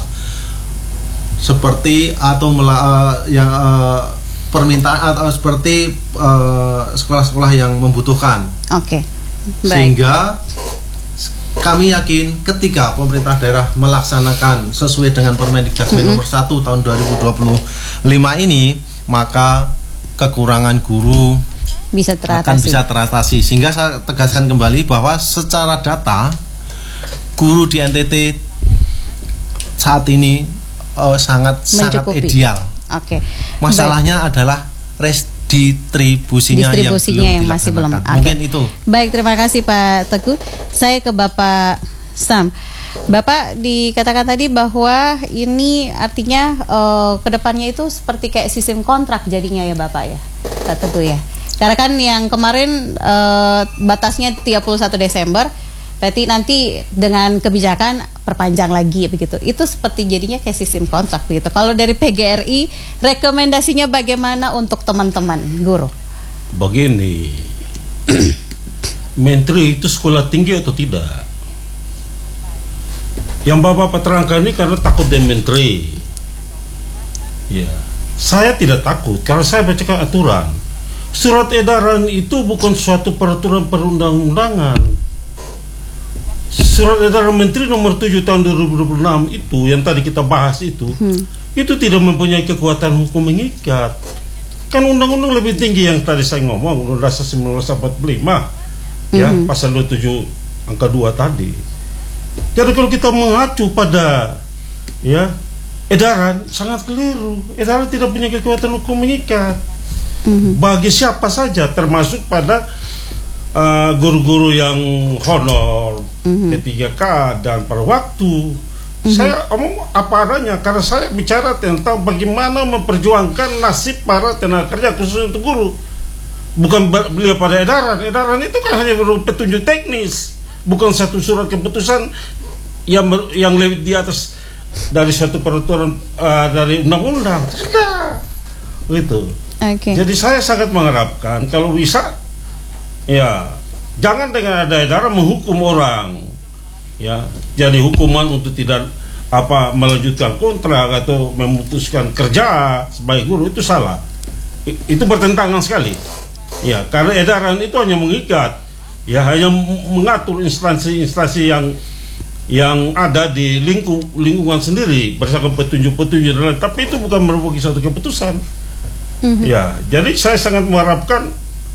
Seperti atau mela, uh, yang uh, permintaan atau seperti uh, sekolah-sekolah yang membutuhkan. Oke. Okay. Sehingga kami yakin ketika pemerintah daerah melaksanakan sesuai dengan Permendikdasmen mm-hmm. nomor satu tahun dua ribu dua puluh lima ini, maka kekurangan guru bisa teratasi. akan bisa teratasi. Sehingga saya tegaskan kembali bahwa secara data guru di N T T saat ini Uh, sangat mencukupi. Sangat ideal. Oke. Okay. Masalahnya Baik. adalah redistribusinya, distribusinya yang, yang masih belum. Okay. Mungkin itu. Baik, terima kasih Pak Teguh. Saya ke Bapak Sam. Bapak dikatakan tadi bahwa ini artinya uh, kedepannya itu seperti kayak sistem kontrak jadinya ya Bapak ya, Pak Teguh ya. Karena kan yang kemarin uh, batasnya tiga puluh satu Desember. Berarti nanti dengan kebijakan perpanjang lagi begitu. Itu seperti jadinya kayak sistem kontrak begitu. Kalau dari P G R I rekomendasinya bagaimana untuk teman-teman guru? Begini, Menteri itu sekolah tinggi atau tidak? Yang Bapak terangkan ini karena takut dengan Menteri. Ya, saya tidak takut karena saya baca aturan. Surat edaran itu bukan suatu peraturan perundang-undangan. Surat edaran Menteri nomor tujuh tahun dua ribu dua puluh enam itu yang tadi kita bahas itu hmm. itu tidak mempunyai kekuatan hukum mengikat. Kan undang-undang lebih tinggi yang tadi saya ngomong, Undang-Undang Dasar seribu sembilan ratus empat puluh lima hmm. ya, pasal dua puluh tujuh angka dua tadi. Jadi kalau kita mengacu pada ya edaran sangat keliru. Edaran tidak punya kekuatan hukum mengikat. Hmm. Bagi siapa saja termasuk pada Uh, guru-guru yang honor, mm-hmm. P tiga K dan paruh waktu. Mm-hmm. Saya omong apa adanya karena saya bicara tentang bagaimana memperjuangkan nasib para tenaga kerja khusus untuk guru. Bukan beliau pada edaran. Edaran itu kan hanya berupa petunjuk teknis. bukan satu surat keputusan yang ber, yang lebih di atas dari satu peraturan uh, dari undang-undang. Tidak, gitu. Okay. Jadi saya sangat mengharapkan kalau bisa, ya jangan dengan ada edaran menghukum orang, ya jadi hukuman untuk tidak apa melanjutkan kontrak atau memutuskan kerja sebagai guru itu salah. I, itu bertentangan sekali. Ya, karena edaran itu hanya mengikat, ya hanya mengatur instansi-instansi yang yang ada di lingkup lingkungan sendiri berdasarkan petunjuk-petunjuk dan lain, tapi itu bukan merupakan satu keputusan. Mm-hmm. Ya, jadi saya sangat mengharapkan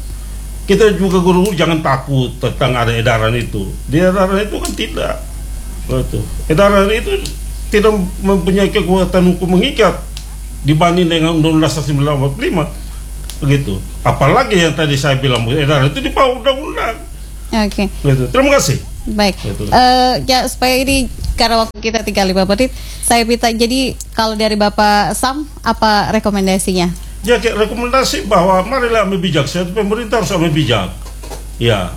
kita juga guru jangan takut tentang ada edaran itu. Di edaran itu kan tidak, betul. Edaran itu tidak mempunyai kekuatan hukum mengikat dibanding dengan Undang-Undang Dasar seribu sembilan ratus empat puluh lima, begitu. Apalagi yang tadi saya bilang edaran itu di bawah undang-undang. Oke. Okay. Begitu. Terima kasih. Baik, uh, ya supaya ini karena waktu kita tinggal lima menit, saya minta jadi kalau dari Bapak Sam apa rekomendasinya? Ya, rekomendasi bahwa marilah ambil bijak, pemerintah harus ambil bijak. Ya,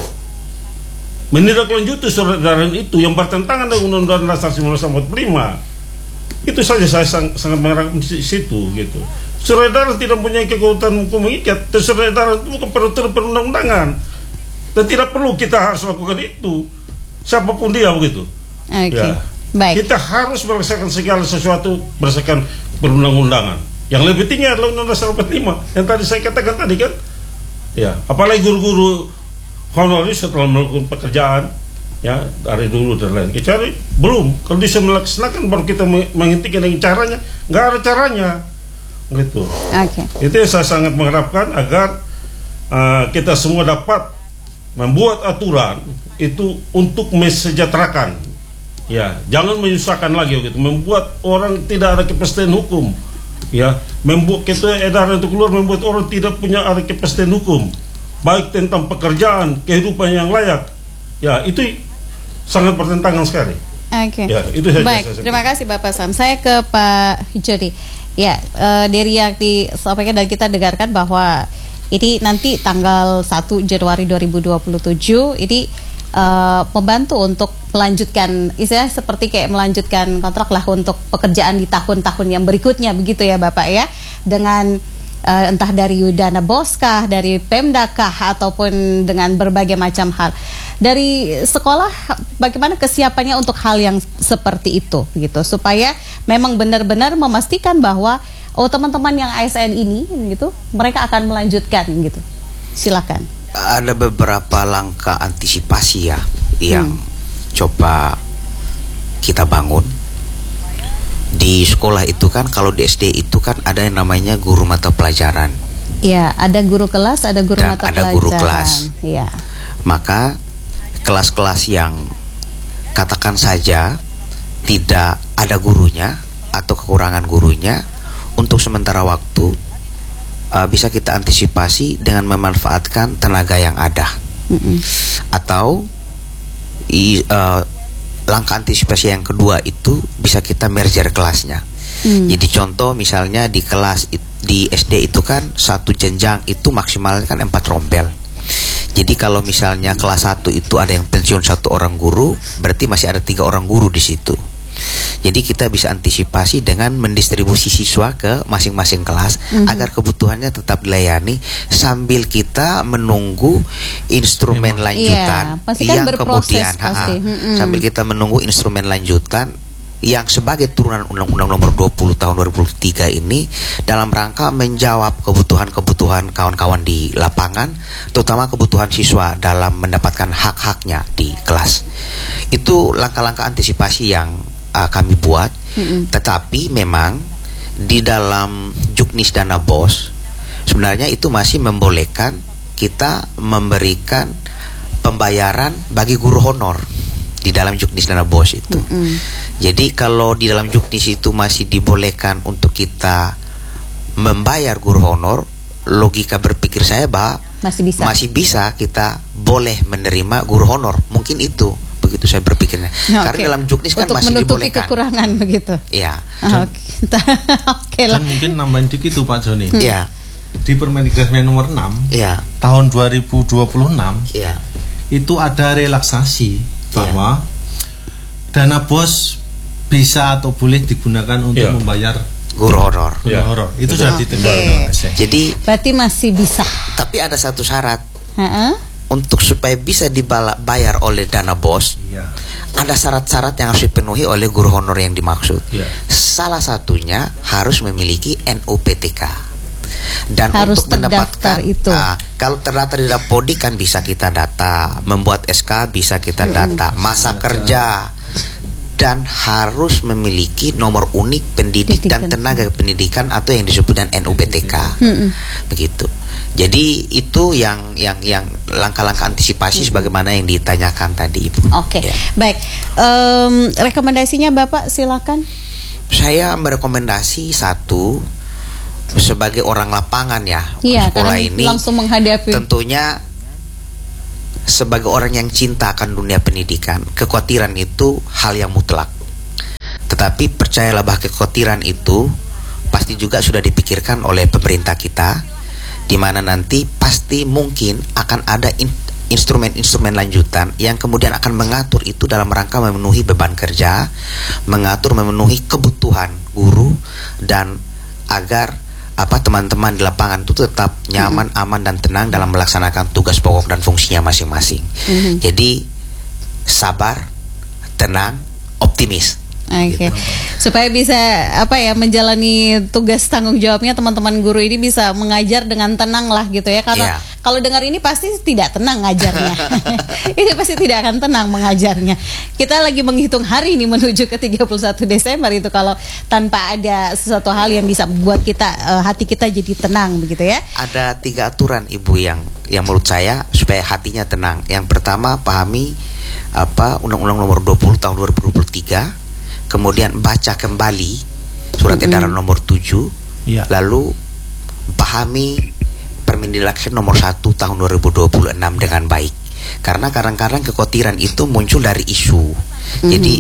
menindaklanjuti surat edaran itu yang bertentangan dengan Undang-Undang Dasar seribu sembilan ratus empat puluh lima. Itu saja saya sang, sangat mengharapkan di situ, gitu. Surat edaran tidak mempunyai kekuatan hukum mengikat. Surat edaran itu bukan peraturan perundang-undangan dan tidak perlu kita harus lakukan itu. Siapapun dia begitu. Oke. Okay. Ya. Baik. Kita harus berdasarkan segala sesuatu berdasarkan perundang-undangan. Yang lebih tinggi adalah Undang-Undang Dasar empat puluh lima yang tadi saya katakan tadi kan. Ya, apalagi guru-guru honoris setelah melakukan pekerjaan ya dari dulu dan lain. Kecuali belum. Kalau bisa melaksanakan baru kita menghentikan dengan caranya. Nggak ada caranya. Gitu. Oke. Okay. Itu yang saya sangat mengharapkan agar uh, kita semua dapat membuat aturan itu untuk mesejahterakan, ya jangan menyusahkan lagi gitu, membuat orang tidak ada kepastian hukum, ya membuat kita edaran itu keluar membuat orang tidak punya ada kepastian hukum, baik tentang pekerjaan, kehidupan yang layak, ya itu sangat bertentangan sekali. Oke. Okay. Ya, itu saja. Baik, saya terima kasih Bapak Sam. Saya ke Pak Jody. Ya, uh, dari yang disampaikan dan kita dengarkan bahwa ini nanti tanggal satu Januari dua ribu dua puluh tujuh ini uh, membantu untuk melanjutkan istilah seperti kayak melanjutkan kontrak lah untuk pekerjaan di tahun-tahun yang berikutnya begitu ya Bapak ya, dengan uh, entah dari dana BOS kah, dari Pemda kah, ataupun dengan berbagai macam hal. Dari sekolah bagaimana kesiapannya untuk hal yang seperti itu gitu, supaya memang benar-benar memastikan bahwa oh teman-teman yang A S N ini gitu mereka akan melanjutkan gitu. Silakan. Ada beberapa langkah antisipasi ya yang hmm. coba kita bangun di sekolah itu kan. Kalau di S D itu kan ada yang namanya guru mata pelajaran. Iya, ada guru kelas, ada guru dan mata ada pelajaran. Guru kelas. Iya. Maka kelas-kelas yang katakan saja tidak ada gurunya atau kekurangan gurunya, untuk sementara waktu uh, bisa kita antisipasi dengan memanfaatkan tenaga yang ada. Mm-hmm. Atau i, uh, langkah antisipasi yang kedua itu bisa kita merger kelasnya. Mm. Jadi contoh misalnya di kelas di S D itu kan satu jenjang itu maksimalnya kan empat rombel. Jadi kalau misalnya kelas satu itu ada yang pensiun satu orang guru, berarti masih ada tiga orang guru di situ. Jadi kita bisa antisipasi dengan mendistribusi siswa ke masing-masing kelas mm-hmm. agar kebutuhannya tetap dilayani sambil kita menunggu instrumen Memang. lanjutan yeah, yang kemudian ha, mm-hmm. sambil kita menunggu instrumen lanjutan yang sebagai turunan Undang-Undang Nomor dua puluh Tahun dua ribu tiga ini dalam rangka menjawab kebutuhan-kebutuhan kawan-kawan di lapangan, terutama kebutuhan siswa dalam mendapatkan hak-haknya di kelas. Itu langkah-langkah antisipasi yang uh, kami buat. Mm-hmm. Tetapi memang di dalam Juknis Dana BOS sebenarnya itu masih membolehkan kita memberikan pembayaran bagi guru honor di dalam Juknis Dana BOS itu. Mm-hmm. Jadi kalau di dalam Juknis itu masih dibolehkan untuk kita membayar guru honor, logika berpikir saya bahwa masih bisa, masih bisa kita boleh menerima guru honor. Mungkin itu, begitu saya berpikirnya. Okay. Karena dalam Juknis kan untuk masih menutupi dibolehkan. Kekurangan begitu. Iya. Oh, Oke, okay. Dan mungkin nambahin dikit tuh Pak Joni. Iya. Hmm. Di Permendikbud nomor enam Iya. tahun dua ribu dua puluh enam Iya. itu ada relaksasi bahwa dana BOS bisa atau boleh digunakan untuk Ya. membayar Guru honor. guru Ya. honor. Itu sudah Oke. ditentukan. Jadi Berarti masih bisa. tapi ada satu syarat Heeh. untuk supaya bisa dibayar oleh dana BOS. Iya. Ada syarat-syarat yang harus dipenuhi oleh guru honor yang dimaksud. Ya. Salah satunya harus memiliki N U P T K. Dan Harus untuk mendapatkan terdaftar itu. ah, kalau terdaftar di Dapodi kan bisa kita data, membuat S K bisa kita data, masa kerja, dan harus memiliki nomor unik pendidik dan Pendidikan. tenaga pendidikan atau yang disebut dengan N U P T K. Begitu. Jadi itu yang yang yang langkah-langkah antisipasi sebagaimana yang ditanyakan tadi Ibu. Oke, Ya. baik. Em, rekomendasinya Bapak silakan. Saya merekomendasi satu sebagai orang lapangan ya Iya, sekolah karena ini langsung menghadapi. tentunya sebagai orang yang cinta akan dunia pendidikan, kekhawatiran itu hal yang mutlak. Tetapi percayalah bahwa kekhawatiran itu pasti juga sudah dipikirkan oleh pemerintah kita, di mana nanti pasti mungkin akan ada in- instrumen-instrumen lanjutan yang kemudian akan mengatur itu dalam rangka memenuhi beban kerja, mengatur memenuhi kebutuhan guru, dan agar apa teman-teman di lapangan itu tetap nyaman, aman dan tenang dalam melaksanakan tugas pokok dan fungsinya masing-masing. Mhm. Jadi sabar, tenang, optimis. Oke, supaya bisa apa ya menjalani tugas tanggung jawabnya teman-teman guru ini bisa mengajar dengan tenang lah gitu ya, karena Iya. kalau dengar ini pasti tidak tenang ngajarnya. Ini pasti tidak akan tenang mengajarnya. Kita lagi menghitung hari ini menuju ke tiga puluh satu Desember itu, kalau tanpa ada sesuatu hal yang bisa buat kita eh, hati kita jadi tenang begitu ya. Ada tiga aturan Ibu yang yang menurut saya supaya hatinya tenang. Yang pertama, pahami apa Undang-Undang Nomor dua puluh Tahun dua ribu dua puluh tiga. Kemudian baca kembali surat edaran nomor tujuh, Iya. lalu pahami Permendikbud nomor satu tahun dua ribu dua puluh enam dengan baik. Karena kadang-kadang kekhawatiran itu muncul dari isu. Jadi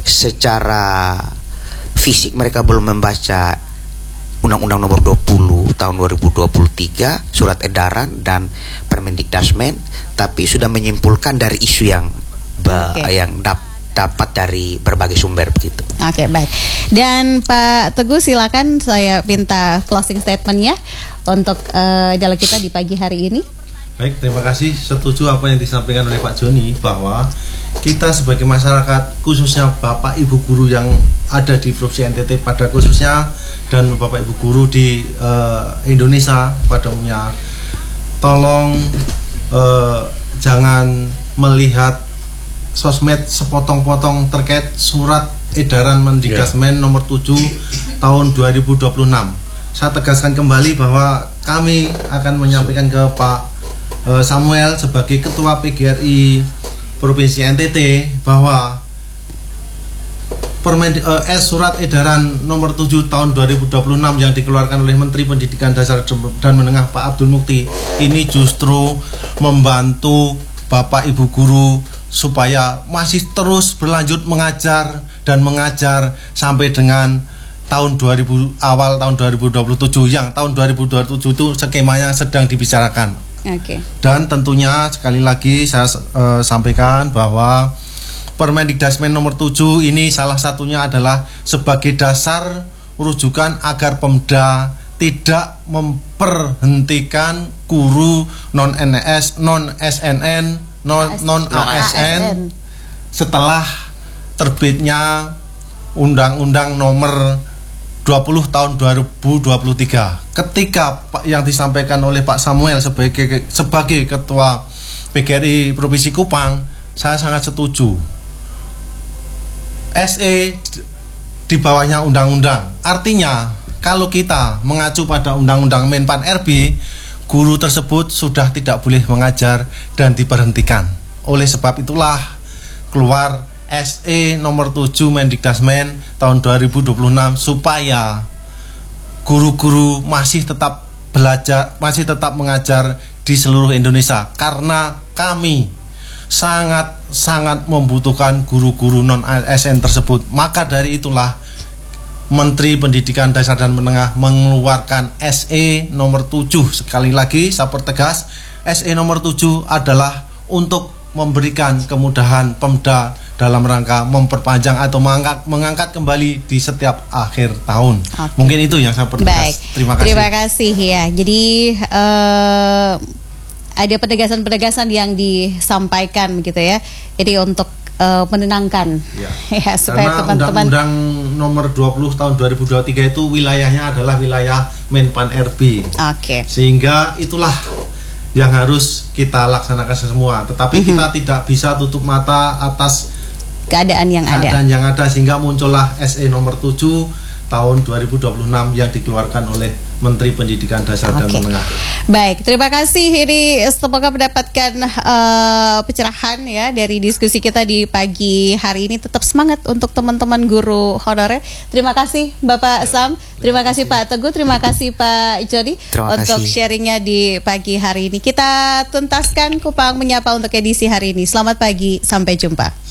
secara fisik mereka belum membaca Undang-Undang nomor dua puluh tahun dua ribu dua puluh tiga, surat edaran dan Permendikbud, tapi sudah menyimpulkan dari isu yang ba- Oke. yang dap- dapat dari berbagai sumber begitu. Oke, baik. Dan Pak Teguh silakan, saya minta closing statement-nya untuk eh, dialog kita di pagi hari ini. Baik, terima kasih. Setuju apa yang disampaikan oleh Pak Joni, bahwa kita sebagai masyarakat, khususnya Bapak Ibu guru yang ada di Provinsi N T T pada khususnya, dan Bapak Ibu guru di eh, Indonesia pada umumnya, tolong eh, jangan melihat sosmed sepotong-potong terkait surat edaran Mendikbud nomor tujuh tahun dua ribu dua puluh enam. Saya tegaskan kembali bahwa kami akan menyampaikan ke Pak eh, Samuel sebagai Ketua P G R I Provinsi N T T bahwa Permen, eh, S surat edaran nomor tujuh tahun dua ribu dua puluh enam yang dikeluarkan oleh Menteri Pendidikan Dasar dan Menengah Pak Abdul Mukti ini justru membantu Bapak Ibu guru supaya masih terus berlanjut mengajar dan mengajar sampai dengan tahun dua ribu awal tahun dua ribu dua puluh tujuh, yang tahun dua ribu dua puluh tujuh itu skemanya sedang dibicarakan. Oke. Dan tentunya sekali lagi saya eh, sampaikan bahwa Permendikbud nomor tujuh ini salah satunya adalah sebagai dasar rujukan agar Pemda tidak memperhentikan guru non N S, non S N N, non non A S N setelah terbitnya Undang-Undang nomor dua puluh tahun dua ribu dua puluh tiga. Ketika Pak yang disampaikan oleh Pak Samuel sebagai sebagai Ketua P G R I Provinsi Kupang, saya sangat setuju. S E di bawahnya undang-undang. Artinya kalau kita mengacu pada Undang-Undang Menpan R B, guru tersebut sudah tidak boleh mengajar dan diberhentikan. Oleh sebab itulah keluar S E nomor tujuh Mendikbud tahun dua ribu dua puluh enam supaya guru-guru masih tetap belajar, masih tetap mengajar di seluruh Indonesia, karena kami sangat-sangat membutuhkan guru-guru non A S N tersebut. Maka dari itulah Menteri Pendidikan Dasar dan Menengah mengeluarkan S E nomor tujuh. Sekali lagi saya pertegas, S E nomor tujuh adalah untuk memberikan kemudahan Pemda dalam rangka memperpanjang atau mengangkat, mengangkat kembali di setiap akhir tahun. Oke. Mungkin itu yang saya pertegas. Baik. Terima kasih. Terima kasih ya. Jadi uh, ada penegasan-penegasan yang disampaikan begitu ya. Jadi untuk uh, menenangkan ya, ya supaya karena teman-teman Undang-Undang Nomor dua puluh Tahun dua ribu dua puluh tiga itu wilayahnya adalah wilayah Menpan R B. Oke. Sehingga itulah yang harus kita laksanakan semua. Tetapi Mm-hmm. kita tidak bisa tutup mata atas keadaan yang ada. keadaan yang ada sehingga muncullah S E nomor tujuh tahun dua ribu dua puluh enam yang dikeluarkan oleh Menteri Pendidikan Dasar dan Oke. Menengah. Baik, terima kasih. Ini semoga mendapatkan uh, pencerahan ya dari diskusi kita di pagi hari ini. Tetap semangat untuk teman-teman guru honorer. Terima kasih Bapak Sam, terima kasih Pak Teguh, terima kasih Pak Jody Terima untuk kasih. sharingnya di pagi hari ini. Kita tuntaskan Kupang Menyapa untuk edisi hari ini. Selamat pagi, sampai jumpa.